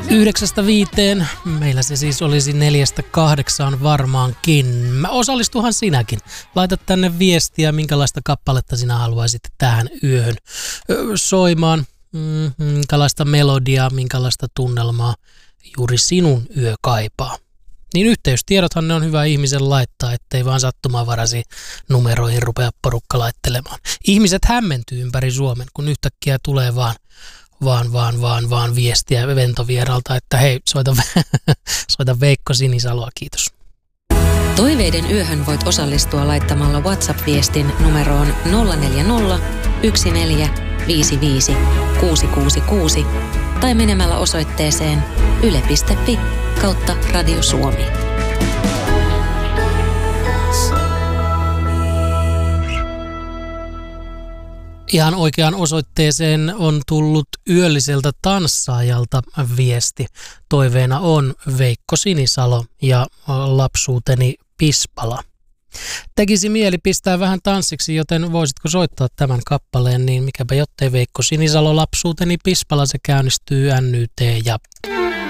9-5. Meillä se siis olisi 4-8 varmaankin. Osallistuhan sinäkin. Laita tänne viestiä, minkälaista kappaletta sinä haluaisit tähän yöhön soimaan. Minkälaista melodiaa, minkälaista tunnelmaa juuri sinun yö kaipaa. Niin yhteystiedothan ne on hyvä ihmisen laittaa, ettei vaan sattumanvaraisiin numeroihin rupea porukka laittelemaan. Ihmiset hämmentyy ympäri Suomen, kun yhtäkkiä tulee vaan viestiä ventovieralta, että hei, soita Veikko Sinisaloa, kiitos. Toiveiden yöhön voit osallistua laittamalla WhatsApp-viestin numeroon 040 1455 666 tai menemällä osoitteeseen yle.fi/Radio Suomi. Ihan oikeaan osoitteeseen on tullut yölliseltä tanssaajalta viesti. Toiveena on Veikko Sinisalo ja lapsuuteni Pispala. Tekisi mieli pistää vähän tanssiksi, joten voisitko soittaa tämän kappaleen, niin mikäpä jottei Veikko Sinisalo lapsuuteni Pispala, se käynnistyy NYT ja...